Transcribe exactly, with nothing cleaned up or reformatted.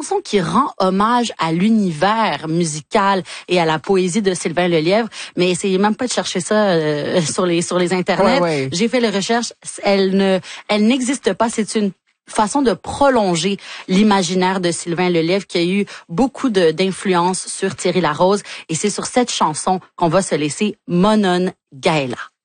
chanson qui rend hommage à l'univers musical et à la poésie de Sylvain Lelièvre, mais essayez même pas de chercher ça euh, sur les sur les internets. Ouais, ouais. J'ai fait les recherches, elle ne elle n'existe pas, c'est une façon de prolonger l'imaginaire de Sylvain Lelièvre qui a eu beaucoup de d'influence sur Thierry Larose, et c'est sur cette chanson qu'on va se laisser Monon Gaëla.